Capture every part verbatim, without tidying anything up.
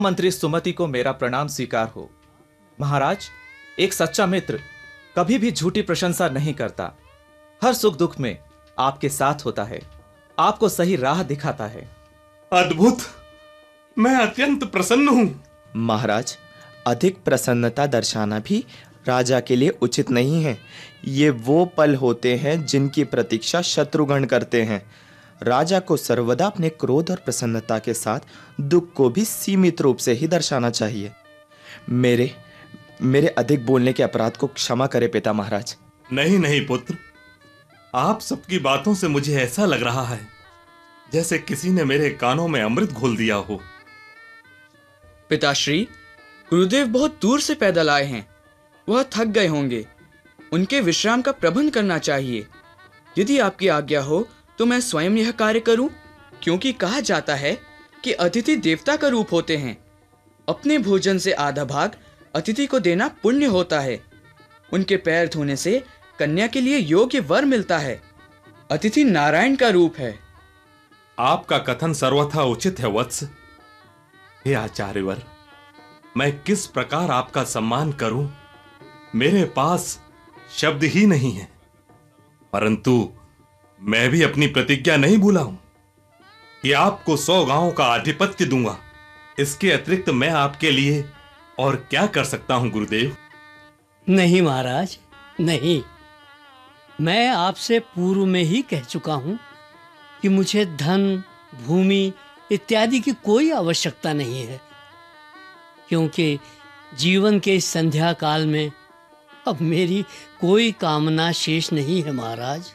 मंत्री सुमति को मेरा प्रणाम स्वीकार हो। महाराज, एक सच्चा मित्र कभी भी झूठी प्रशंसा नहीं करता। हर सुख दुख में आपके साथ होता है, आपको सही राह दिखाता है। अद्भुत, मैं अत्यंत प्रसन्न हूं। महाराज, अधिक प्रसन्नता दर्शाना भी राजा के लिए उचित नहीं है। ये वो पल होते हैं जिनकी प्रतीक्षा शत्रुगण करते हैं। राजा को सर्वदा अपने क्रोध और प्रसन्नता के साथ दुख को भी सीमित रूप से ही दर्शाना चाहिए। मेरे मेरे अधिक बोलने के अपराध को क्षमा करे पिता महाराज। नहीं नहीं पुत्र, आप सबकी बातों से मुझे ऐसा लग रहा है जैसे किसी ने मेरे कानों में अमृत घोल दिया हो। पिताश्री, गुरुदेव बहुत दूर से पैदल आए हैं, वह थक गए होंगे। उनके विश्राम का प्रबंध करना चाहिए। यदि आपकी आज्ञा हो तो मैं स्वयं यह कार्य करूं, क्योंकि कहा जाता है कि अतिथि देवता का रूप होते हैं। अपने भोजन से आधा भाग अतिथि को देना पुण्य होता है। उनके पैर धोने से कन्या के लिए योग्य वर मिलता है। अतिथि नारायण का रूप है। आपका कथन सर्वथा उचित है वत्स। हे आचार्यवर, मैं किस प्रकार आपका सम्मान करूं, मेरे पास शब्द ही नहीं है। परंतु मैं भी अपनी प्रतिज्ञा नहीं भूला हूं कि आपको सौ गांवों का आधिपत्य दूंगा। इसके अतिरिक्त मैं आपके लिए और क्या कर सकता हूं गुरुदेव? नहीं महाराज, नहीं। मैं आपसे पूर्व में ही कह चुका हूं कि मुझे धन, भूमि इत्यादि की कोई आवश्यकता नहीं है, क्योंकि जीवन के इस संध्या काल में अब मेरी कोई कामना शेष नहीं है महाराज।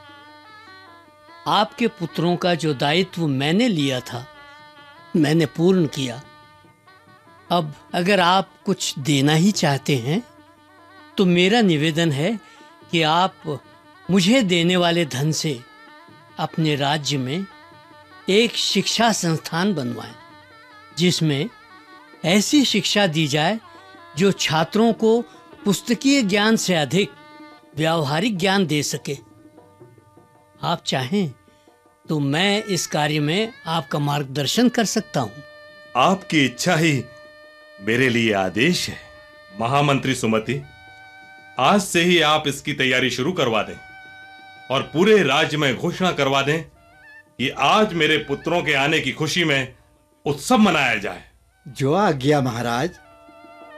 आपके पुत्रों का जो दायित्व मैंने लिया था, मैंने पूर्ण किया। अब अगर आप कुछ देना ही चाहते हैं तो मेरा निवेदन है कि आप मुझे देने वाले धन से अपने राज्य में एक शिक्षा संस्थान बनवाएं, जिसमें ऐसी शिक्षा दी जाए जो छात्रों को पुस्तकीय ज्ञान से अधिक व्यावहारिक ज्ञान दे सके। आप चाहें तो मैं इस कार्य में आपका मार्गदर्शन कर सकता हूं। आपकी इच्छा ही मेरे लिए आदेश है। महामंत्री सुमति, आज से ही आप इसकी तैयारी शुरू करवा दें और पूरे राज्य में घोषणा करवा दें कि आज मेरे पुत्रों के आने की खुशी में उत्सव मनाया जाए। जो आज्ञा महाराज।